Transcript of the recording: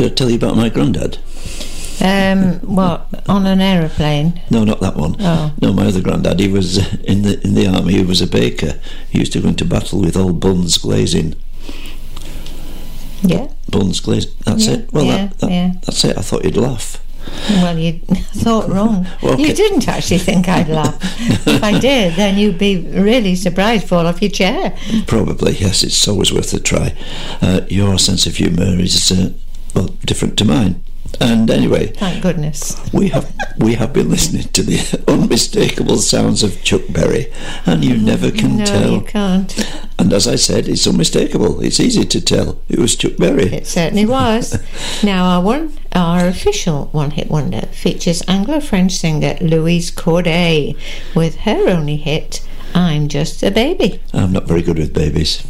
Did I tell you about my granddad? What, on an aeroplane? No, not that one. Oh. No, my other granddad, he was in the army, he was a baker. He used to go into battle with old buns glazing. Yeah. Buns glazing, that's it. Well, that's it. I thought you'd laugh. Well, you thought wrong. Well, okay. You didn't actually think I'd laugh. If I did, then you'd be really surprised, fall off your chair. Probably, yes. It's always worth a try. Your sense of humour is, different to mine. And anyway, thank goodness, we have been listening to the unmistakable sounds of Chuck Berry, and you never can tell. No, you can't. And as I said, it's unmistakable. It's easy to tell. It was Chuck Berry. It certainly was. Now, our official one-hit wonder features Anglo-French singer Louise Corday with her only hit, "I'm Just a Baby." I'm not very good with babies.